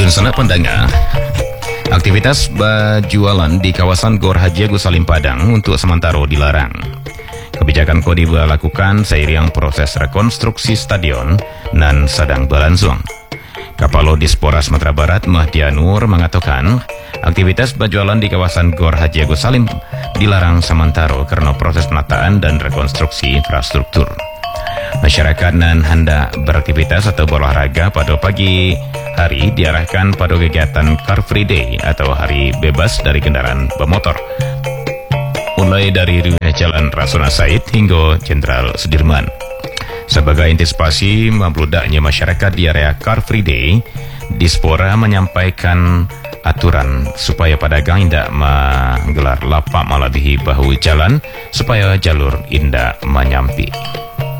Ulun sana pendengar, aktivitas berjualan di kawasan Gor Haji Agus Salim Padang untuk sementara dilarang. Kebijakan ko dilakukan seiring proses rekonstruksi stadion dan sedang berlangsung. Kapalo Dispora Sumatera Barat Mahdia Nur mengatakan aktivitas berjualan di kawasan Gor Haji Agus Salim dilarang sementara karena proses penataan dan rekonstruksi infrastruktur. Masyarakat nan hendak beraktivitas atau berolahraga pada pagi hari diarahkan pada kegiatan Car Free Day atau hari bebas dari kendaraan bermotor, mulai dari Jalan Rasuna Said hingga Jenderal Sudirman. Sebagai antisipasi membludaknya masyarakat di area Car Free Day, Dispora menyampaikan aturan supaya pedagang tidak menggelar lapak melebihi bahu jalan supaya jalur indah menyampi.